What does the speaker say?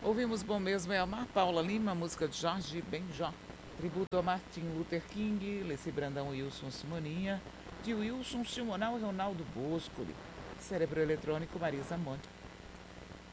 Ouvimos Bom Mesmo é Amar, Paula Lima, música de Jorge Benjó. Tributo a Martin Luther King, Leci Brandão e Wilson Simoninha. De Wilson Simonal e Ronaldo Boscoli. Cérebro Eletrônico, Marisa Monte.